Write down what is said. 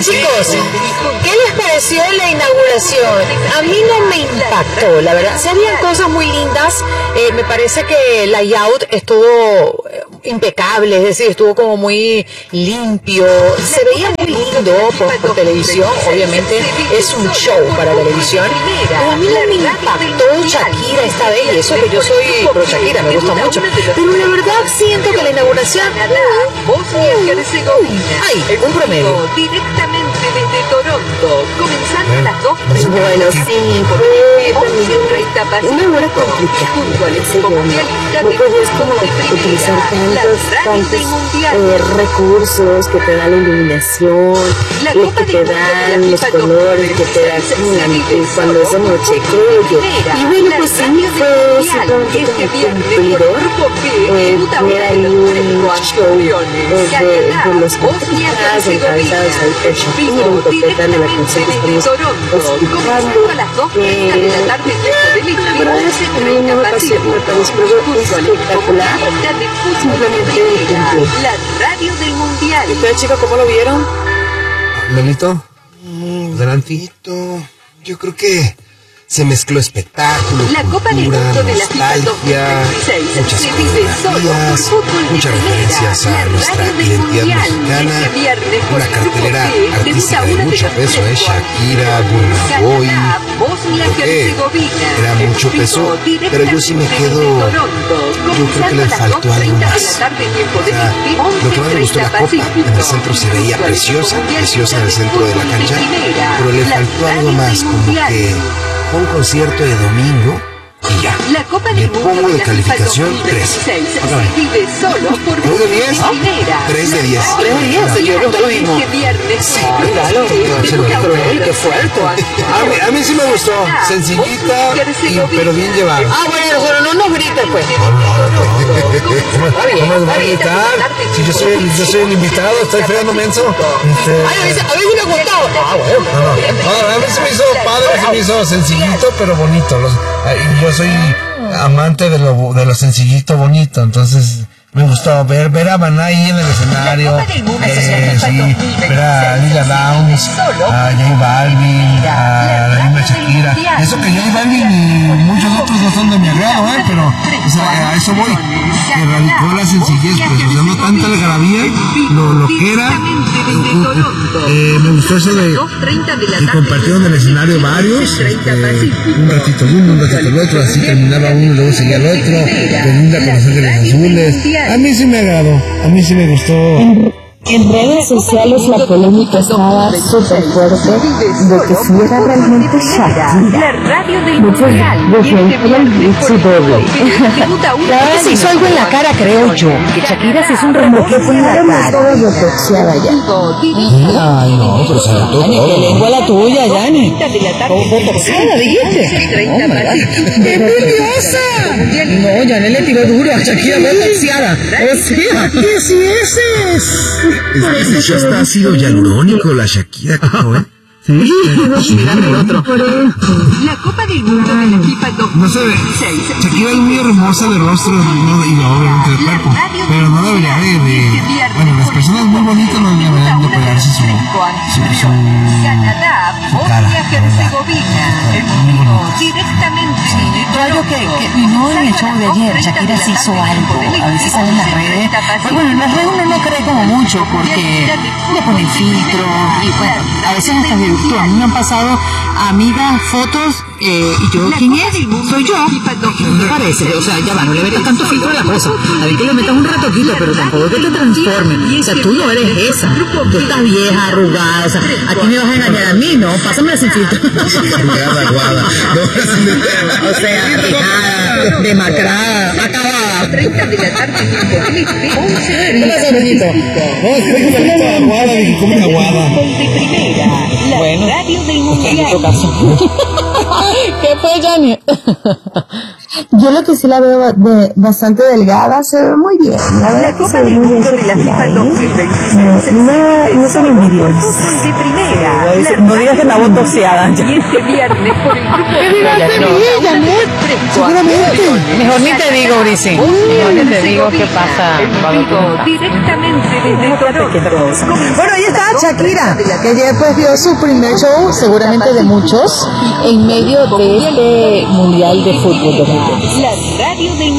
chicos, ¿qué les pareció la inauguración? A mí no me impactó, la verdad. Se habían cosas muy lindas. Me parece que el layout estuvo impecable, es decir, estuvo como muy limpio. Se veía muy lindo por televisión. Obviamente es un show para televisión. Pero a mí no me impactó Shakira esta vez. Y eso que yo soy pro Shakira, me gusta mucho. Pero la verdad siento que la inauguración... ¡ay! Un promedio. Directamente desde Toronto, comenzando a las 2. Bueno, sí, una hora complicada. No puedes como utilizar tantos recursos que te dan la iluminación, que te dan los colores, que te dan cuando es de noche, creo yo. Y bueno, pues sí, fue simplemente como cumplidor ver ahí un show de los artistas encabezados ahí por Shakira, interpretando la canción que estamos escuchando. Pero es que a mí no me pareció espectacular, simplemente cumple. La radio del mundial. ¿Y ustedes, chicos, cómo lo vieron? Lelito, Zananti. Yo creo que se mezcló espectáculo, La Copa del cultura, Mundo de la FIFA nostalgia, 2016 muchas se vive solo coreografías, por fútbol de muchas primera. referencias a La nuestra radio del identidad mundial. mexicana, Este viernes por una el grupo cartelera B artística de debuta una mucho de las peso, tres Shakira, Burna Boy. Canadá, Bosnia, Herzegovina. Era mucho peso, pero yo sí me quedo, yo creo que le faltó algo más. O sea, lo que más me gustó la copa, en el centro se veía preciosa en el centro de la cancha, pero le faltó algo más, como que fue un concierto de domingo y ya. La Copa Le del Mundo pongo de la calificación FIFA 3. 2016 Págame. se vive solo por 3 de 10. fútbol de primera. 3 de 10. 3 de 10, señor, lo mismo. Este viernes Sí, por claro, qué fuerte. A mí sí me gustó, sencillita, pero bien llevada. Ah, bueno, pero no nos grites, pues. ¿Cómo les va a gritar? Si yo soy el invitado, estoy feo, no menso. Ay, a veces me ha gustado. Ah, bueno. A mí se me hizo padre, se me hizo sencillito, pero bonito. Yo soy amante de lo sencillito, bonito, entonces me gustó ver a Maná ahí en el escenario, sí, ver a Lila Downs, a J Balvin, a la misma Shakira. Eso que J Balvin y muchos otros no son de mi agrado, pero o sea, a eso voy, que radicó la sencillez, pues, o sea, no tanta algarabía, lo que era. Me gustó eso de que compartieron el escenario varios, un ratito uno, un ratito el otro, así terminaba uno y luego seguía el otro, Belinda con Los Ángeles Azules. A mí sí me agradó, a mí sí me gustó. En redes sociales la polémica estaba súper fuerte de que si era realmente Shakira. La radio del Muchos mundial. decían que era el grito doble. La verdad se hizo algo en la cara, creo yo. Que Shakira se hizo un remoqueo en la cara. Toda botoxeada ya. Ay, no, pero se notó todo. ¿Qué lengua la tuya, Yane? Botoxeada, dijiste. ¡Qué envidiosa! No, Yane le tiró duro a Shakira botoxeada. O sea, ¿qué si ese es? Ese ya está ácido hialurónico, la Shakira, ¿no? Sí, Mirando el otro. La Copa del Mundo de la FIFA no se ve. 2016. Shakira es muy hermosa de rostro y obviamente de cuerpo, pero no debería bueno, las personas muy bonitas no deberían de pegarse su Canadá, cara, Bosnia, Herzegovina. Directamente. Creo que no en el show de ayer Shakira se hizo algo. A veces sale en las redes. Pues bueno, en las redes uno no cree como mucho porque le ponen filtro y bueno, a veces hasta virtual. A mí me han pasado amigas, fotos y yo, ¿quién es? Soy yo. ¿No te parece? O sea, ya va, no le metas tanto filtro a la cosa. A ver que le metas un retoquito, pero tampoco que te transforme. O sea, tú no eres esa. Tú estás vieja, arrugada. O sea, aquí me vas a engañar a mí, ¿no? Pásamela sin filtro. Arrugada, aguada. O sea, arrugada, demacrada, acabada. 30 de la tarde, ¿Qué pasa, Benito? No, estoy con la aguada, dije, ¿cómo una aguada? de primera. La Bueno, radio del en mundial. otro caso. ¿Qué fue, Jani? Yo lo que sí la veo bastante delgada, se ve muy bien. La verdad que se ve muy bien Shakira. No son envidiosos. No digas que la voz doceada. Y este viernes por el grupo ¿Qué dirás de mí, Janet? Seguramente. Mejor ni te digo, Brisi. Mejor ni te digo qué pasa cuando tú no estás. directamente desde Toronto. Bueno, ahí está Shakira, que ayer pues dio su primer show, seguramente de muchos, en medio de este Mundial de Fútbol 2020. La radio de